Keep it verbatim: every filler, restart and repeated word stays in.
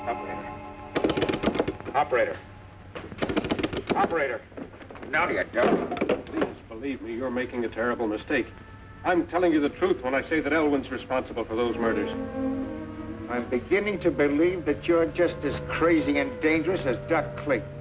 Operator. Operator. Operator. Now you don't. Please believe me, you're making a terrible mistake. I'm telling you the truth when I say that Elwyn's responsible for those murders. I'm beginning to believe that you're just as crazy and dangerous as Doc Clayton.